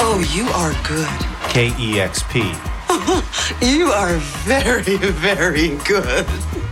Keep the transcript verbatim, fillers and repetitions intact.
Oh, you are good. K E X P. You are very, very good.